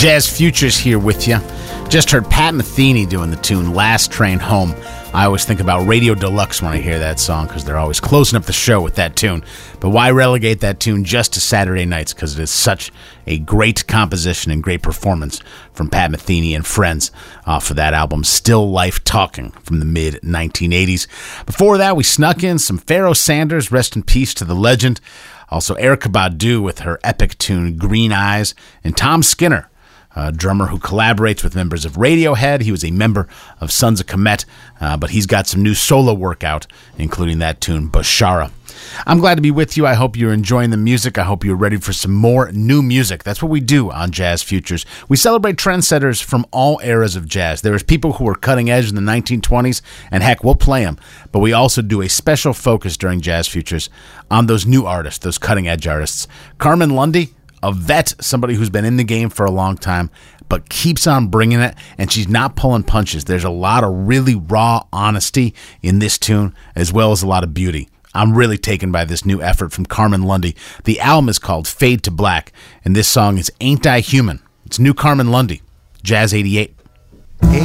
Jazz Futures here with you. Just heard Pat Metheny doing the tune Last Train Home. I always think about Radio Deluxe when I hear that song because they're always closing up the show with that tune. But why relegate that tune just to Saturday nights? Because it is such a great composition and great performance from Pat Metheny and friends for that album, Still Life Talking, from the mid-1980s. Before that, we snuck in some Pharoah Sanders, rest in peace to the legend. Also, Erykah Badu with her epic tune Green Eyes, and Tom Skinner, a drummer who collaborates with members of Radiohead. He was a member of Sons of Kemet, but he's got some new solo work out, including that tune, Bashara. I'm glad to be with you. I hope you're enjoying the music. I hope you're ready for some more new music. That's what we do on Jazz Futures. We celebrate trendsetters from all eras of jazz. There is people who were cutting edge in the 1920s, and heck, we'll play them. But we also do a special focus during Jazz Futures on those new artists, those cutting edge artists. Carmen Lundy, a vet, somebody who's been in the game for a long time, but keeps on bringing it, and she's not pulling punches. There's a lot of really raw honesty in this tune, as well as a lot of beauty. I'm really taken by this new effort from Carmen Lundy. The album is called Fade to Black, and this song is Ain't I Human? It's new Carmen Lundy, Jazz 88.